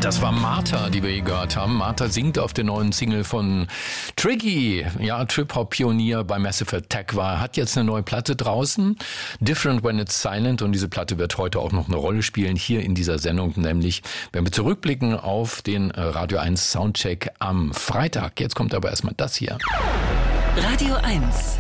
Das war Martha, die wir hier gehört haben. Martha singt auf der neuen Single von Tricky. Ja, Trip-Hop-Pionier bei Massive Attack war. Hat jetzt eine neue Platte draußen. Different When It's Silent. Und diese Platte wird heute auch noch eine Rolle spielen hier in dieser Sendung. Nämlich, wenn wir zurückblicken auf den Radio 1 Soundcheck am Freitag. Jetzt kommt aber erstmal das hier. Radio 1.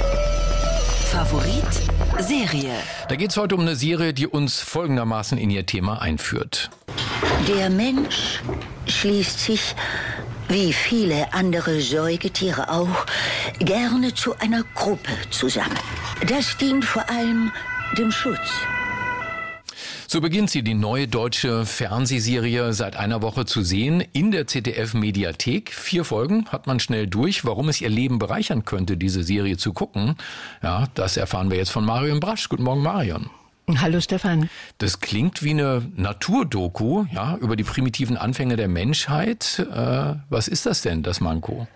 Favorit Serie. Da geht es heute um eine Serie, die uns folgendermaßen in ihr Thema einführt. Der Mensch schließt sich, wie viele andere Säugetiere auch, gerne zu einer Gruppe zusammen. Das dient vor allem dem Schutz. So beginnt sie, die neue deutsche Fernsehserie, seit einer Woche zu sehen in der ZDF-Mediathek. 4 Folgen hat man schnell durch. Warum es ihr Leben bereichern könnte, diese Serie zu gucken, ja, das erfahren wir jetzt von Marion Brasch. Guten Morgen, Marion. Hallo Stefan. Das klingt wie eine Naturdoku, ja, über die primitiven Anfänge der Menschheit. Was ist das denn, das Manko?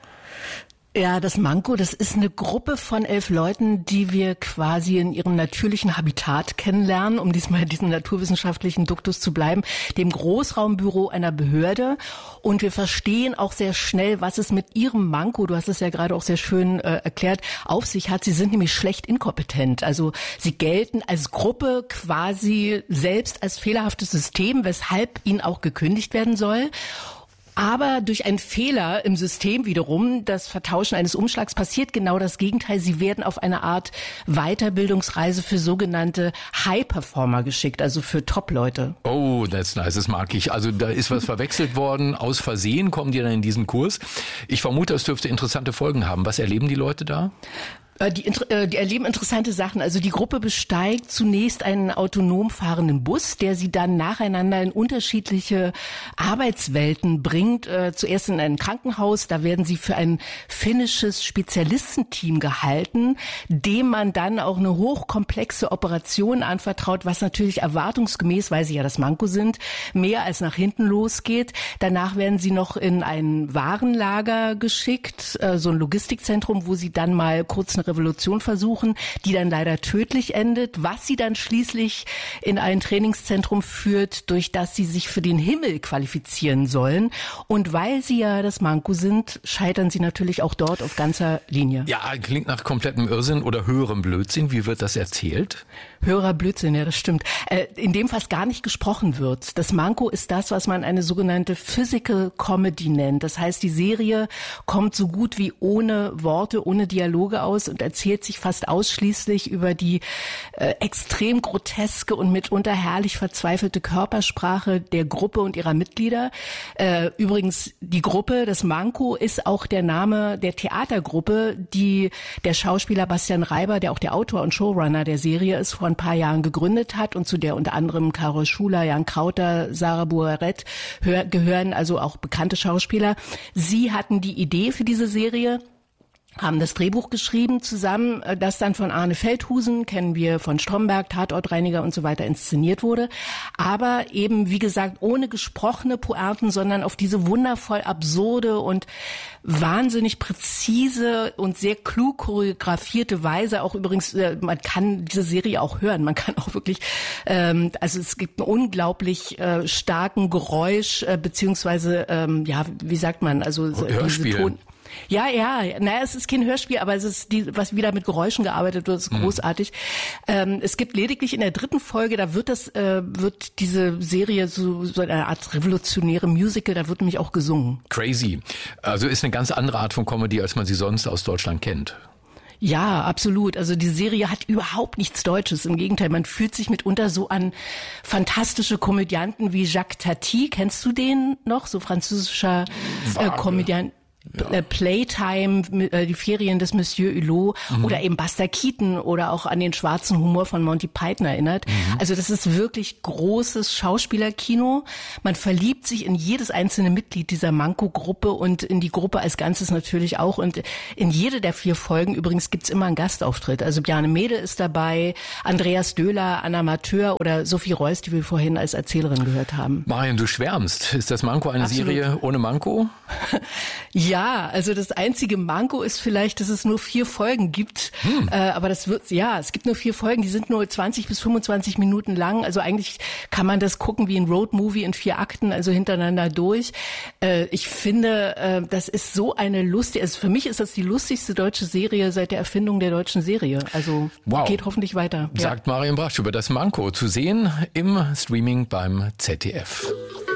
Ja, das Manko, das ist eine Gruppe von 11 Leuten, die wir quasi in ihrem natürlichen Habitat kennenlernen, um diesmal diesen naturwissenschaftlichen Duktus zu bleiben, dem Großraumbüro einer Behörde. Und wir verstehen auch sehr schnell, was es mit ihrem Manko, du hast es ja gerade auch sehr schön erklärt, auf sich hat. Sie sind nämlich schlecht inkompetent. Also sie gelten als Gruppe quasi selbst als fehlerhaftes System, weshalb ihnen auch gekündigt werden soll. Aber durch einen Fehler im System wiederum, das Vertauschen eines Umschlags, passiert genau das Gegenteil. Sie werden auf eine Art Weiterbildungsreise für sogenannte High-Performer geschickt, also für Top-Leute. Oh, that's nice, das mag ich. Also da ist was verwechselt worden. Aus Versehen kommen die dann in diesen Kurs. Ich vermute, das dürfte interessante Folgen haben. Was erleben die Leute da? Die erleben interessante Sachen. Also die Gruppe besteigt zunächst einen autonom fahrenden Bus, der sie dann nacheinander in unterschiedliche Arbeitswelten bringt. Zuerst in ein Krankenhaus, da werden sie für ein finnisches Spezialistenteam gehalten, dem man dann auch eine hochkomplexe Operation anvertraut, was natürlich erwartungsgemäß, weil sie ja das Manko sind, mehr als nach hinten losgeht. Danach werden sie noch in ein Warenlager geschickt, so ein Logistikzentrum, wo sie dann mal kurz eine Revolution versuchen, die dann leider tödlich endet, was sie dann schließlich in ein Trainingszentrum führt, durch das sie sich für den Himmel qualifizieren sollen. Und weil sie ja das Manko sind, scheitern sie natürlich auch dort auf ganzer Linie. Ja, klingt nach komplettem Irrsinn oder höherem Blödsinn. Wie wird das erzählt? Höherer Blödsinn, ja, das stimmt. In dem fast gar nicht gesprochen wird. Das Manko ist das, was man eine sogenannte Physical Comedy nennt. Das heißt, die Serie kommt so gut wie ohne Worte, ohne Dialoge aus und erzählt sich fast ausschließlich über die extrem groteske und mitunter herrlich verzweifelte Körpersprache der Gruppe und ihrer Mitglieder. Übrigens, die Gruppe, das Manko, ist auch der Name der Theatergruppe, die der Schauspieler Bastian Reiber, der auch der Autor und Showrunner der Serie ist, vor ein paar Jahren gegründet hat und zu der unter anderem Carol Schuler, Jan Krauter, Sarah Boaret gehören, also auch bekannte Schauspieler. Sie hatten die Idee für diese Serie, haben das Drehbuch geschrieben zusammen, das dann von Arne Feldhusen, kennen wir von Stromberg, Tatortreiniger und so weiter, inszeniert wurde. Aber eben, wie gesagt, ohne gesprochene Pointen, sondern auf diese wundervoll absurde und wahnsinnig präzise und sehr klug choreografierte Weise. Auch übrigens, man kann diese Serie auch hören. Man kann auch wirklich, also es gibt einen unglaublich starken Geräusch, beziehungsweise, ja, wie sagt man, also Hörspiel. diese Ton. Ja, naja, es ist kein Hörspiel, aber es ist was wieder mit Geräuschen gearbeitet wird, ist großartig. Es gibt lediglich in der 3. Folge, da wird diese Serie so eine Art revolutionäre Musical, da wird nämlich auch gesungen. Crazy. Also ist eine ganz andere Art von Comedy, als man sie sonst aus Deutschland kennt. Ja, absolut. Also die Serie hat überhaupt nichts Deutsches. Im Gegenteil, man fühlt sich mitunter so an fantastische Komödianten wie Jacques Tati. Kennst du den noch? So französischer Komödiant. Ja. Playtime, die Ferien des Monsieur Hulot oder eben Buster Keaton oder auch an den schwarzen Humor von Monty Python erinnert. Also das ist wirklich großes Schauspielerkino. Man verliebt sich in jedes einzelne Mitglied dieser Manko-Gruppe und in die Gruppe als Ganzes natürlich auch. Und in jede der 4 Folgen übrigens gibt's immer einen Gastauftritt. Also Bjarne Mädel ist dabei, Andreas Döhler, Anna Mateur oder Sophie Reuss, die wir vorhin als Erzählerin gehört haben. Marion, du schwärmst. Ist das Manko eine Absolut. Serie ohne Manko? Ja, Ja, also das einzige Manko ist vielleicht, dass es nur 4 Folgen gibt. Aber es gibt nur 4 Folgen, die sind nur 20 bis 25 Minuten lang. Also eigentlich kann man das gucken wie ein Roadmovie in 4 Akten, also hintereinander durch. Ich finde, das ist so eine lustige, also für mich ist das die lustigste deutsche Serie seit der Erfindung der deutschen Serie. Also geht hoffentlich weiter. Sagt Marion Brasch über das Manko, zu sehen im Streaming beim ZDF.